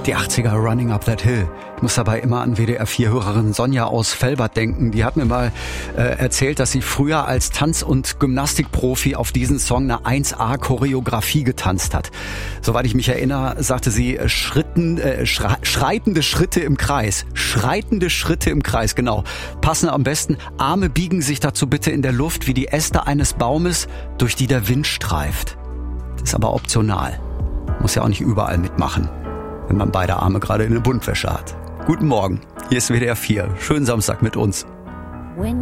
Die 80er Running Up That Hill. Ich muss dabei immer an WDR-4-Hörerin Sonja aus Velbert denken. Die hat mir mal erzählt, dass sie früher als Tanz- und Gymnastikprofi auf diesen Song eine 1A-Choreografie getanzt hat. Soweit ich mich erinnere, sagte sie schreitende Schritte im Kreis. Schreitende Schritte im Kreis, genau. Passen am besten. Arme biegen sich dazu bitte in der Luft wie die Äste eines Baumes, durch die der Wind streift. Das ist aber optional. Muss ja auch nicht überall mitmachen, wenn man beide Arme gerade in der Buntwäsche hat. Guten Morgen, hier ist WDR 4. Schönen Samstag mit uns.